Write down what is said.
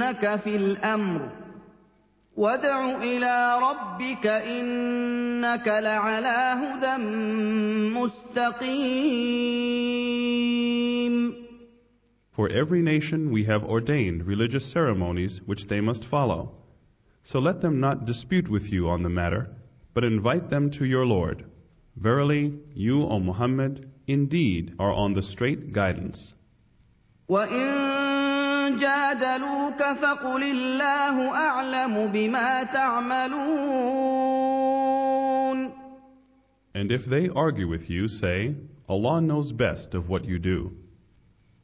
يشاركونك في الأمر وادع إلى ربك إنك لعلى هدى مستقيم. For every nation we have ordained religious ceremonies which they must follow. So let them not dispute with you on the matter, but invite them to your Lord. Verily, you, O Muhammad, indeed are on the straight guidance. وَإِن جَادَلُوكَ فَقُلِ اللَّهُ أَعْلَمُ بِمَا تَعْمَلُونَ. And if they argue with you, say, Allah knows best of what you do.